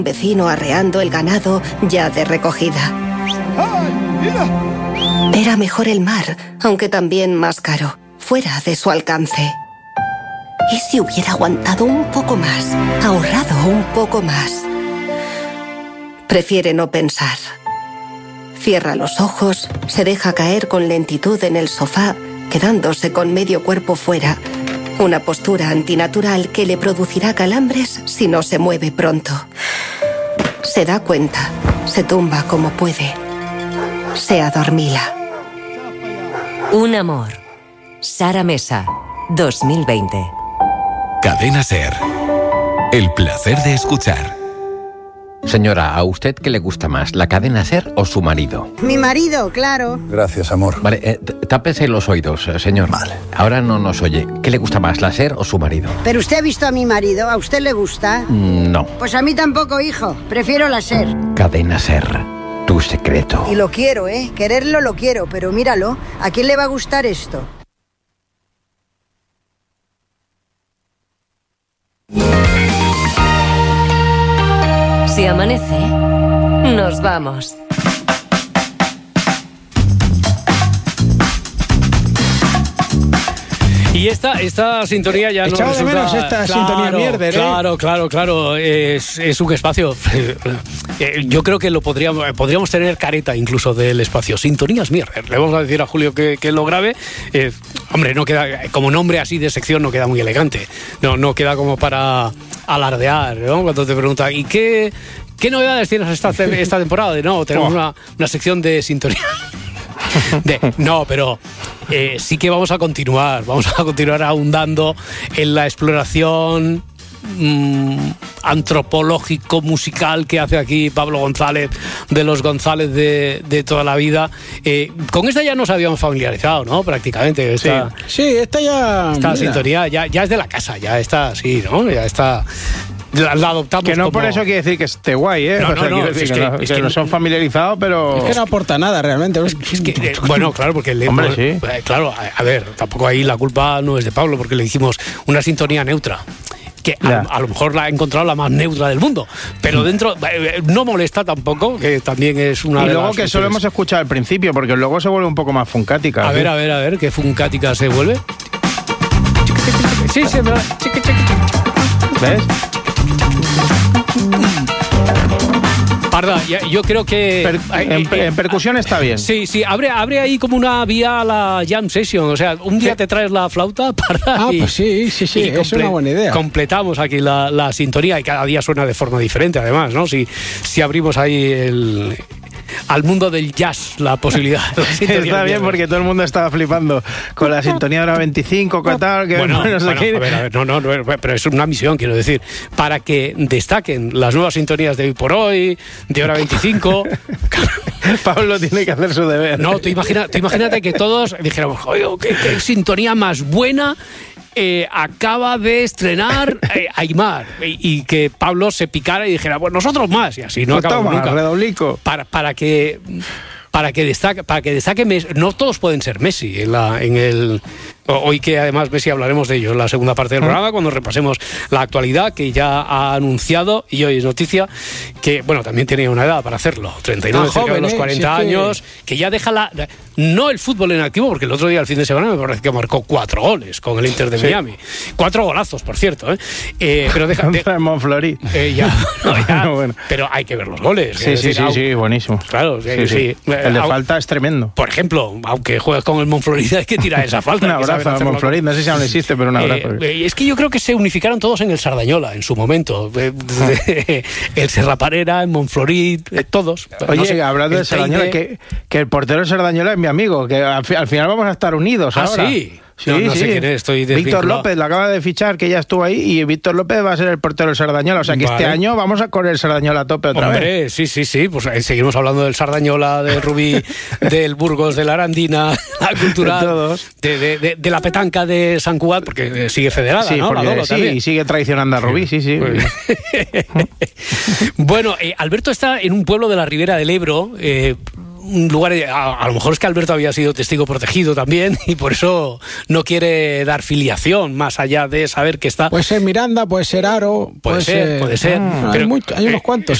Vecino arreando el ganado ya de recogida. Era mejor el mar, aunque también más caro, fuera de su alcance. ¿Y si hubiera aguantado un poco más, ahorrado un poco más? Prefiere no pensar. Cierra los ojos, se deja caer con lentitud en el sofá, quedándose con medio cuerpo fuera. Una postura antinatural que le producirá calambres si no se mueve pronto. Se da cuenta, se tumba como puede. Se adormila. Un amor. Sara Mesa, 2020. Cadena SER. El placer de escuchar. Señora, ¿a usted qué le gusta más, la cadena SER o su marido? Mi marido, claro. Gracias, amor. Vale, tápese los oídos, señor. Vale. Ahora no nos oye. ¿Qué le gusta más, la SER o su marido? ¿Pero usted ha visto a mi marido? ¿A usted le gusta? No. Pues a mí tampoco, hijo. Prefiero la SER. Cadena SER, tu secreto. Y lo quiero, ¿eh? Quererlo lo quiero, pero míralo. ¿A quién le va a gustar esto? Si amanece, nos vamos. Y esta sintonía ya no echaba de menos esta sintonía mierda, ¿eh? Claro, es un espacio. Yo creo que lo podríamos tener careta incluso del espacio. Sintonías mierda. Le vamos a decir a Julio que lo grabe. Hombre, no queda, como nombre así de sección no queda muy elegante. No queda como para alardear, ¿no? Cuando te preguntan, ¿y qué novedades tienes esta temporada? No, tenemos una sección de sintonía. No, pero sí que vamos a continuar ahondando en la exploración antropológico musical que hace aquí Pablo González, de los González de toda la vida. Con esta ya nos habíamos familiarizado, ¿no? Prácticamente. Esta sintonía ya es de la casa, ya está así, ¿no? Ya está. La adoptamos. Que no como... por eso quiere decir que esté guay, ¿eh? Que no son familiarizados, pero... Es que no aporta nada realmente. Bueno, claro, porque Hombre, sí. Claro, a ver, tampoco ahí la culpa no es de Pablo, porque le dijimos una sintonía neutra. Que a lo mejor la ha encontrado la más neutra del mundo, pero dentro no molesta tampoco, que también es una. Y luego que solo hemos escuchado al principio, porque luego se vuelve un poco más funcática. A ver, ¿qué funcática se vuelve? Sí, ¿ves? Parda, yo creo que... En percusión está bien. Sí, abre ahí como una vía a la jam session. O sea, un día te traes la flauta, Parda, pues sí, es una buena idea. Completamos aquí la sintonía y cada día suena de forma diferente, además, ¿no? Si abrimos ahí al mundo del jazz la posibilidad. Está bien, porque todo el mundo estaba flipando con la sintonía de hora 25, ¿qué tal? Que a ver, no, pero es una misión, quiero decir, para que destaquen las nuevas sintonías de hoy por hoy, de hora 25. Pablo tiene que hacer su deber. No, tú imagínate que todos dijéramos, oye, qué sintonía más buena acaba de estrenar Aimar, y que Pablo se picara y dijera, pues nosotros más, y así no acabamos nunca. Redoblico. Para que destaque Messi. No todos pueden ser Messi hoy, que además Messi hablaremos de ello en la segunda parte del programa, cuando repasemos la actualidad, que ya ha anunciado, y hoy es noticia, que bueno, también tenía una edad para hacerlo, 39, cerca de los 40 años, que ya deja no el fútbol en activo, porque el otro día, el fin de semana, me parece que marcó 4 goles con el Inter de Miami. 4 golazos, por cierto, pero deja contra el Montfleury. Bueno. Pero hay que ver los goles. Sí, buenísimo. Claro, sí. El de falta es tremendo. Por ejemplo, aunque juegues con el Montfleury, hay que tirar esa falta. Un abrazo al Montfleury, no sé si aún existe, pero un abrazo. Es que yo creo que se unificaron todos en el Sardañola en su momento. El Serraparera, el Montfleury, todos. Oye, hablando de Sardañola, que el portero de Sardañola es mi amigo, que al final vamos a estar unidos ahora. Sí. No sé quién es, estoy Víctor López la acaba de fichar, que ya estuvo ahí, y Víctor López va a ser el portero del Sardañola. O sea que este año vamos a correr el Sardañola a tope otra vez. Sí. Pues seguimos hablando del Sardañola, del Rubí, del Burgos, de la Arandina, la Cultural, de la petanca de San Cugat, porque sigue federada, ¿no? Y sigue traicionando a Rubí, sí. Bueno, Alberto está en un pueblo de la Ribera del Ebro, un lugar, a lo mejor es que Alberto había sido testigo protegido también y por eso no quiere dar filiación más allá de saber que está. Puede ser Miranda, puede ser Aro, puede ser. Pero hay unos cuantos.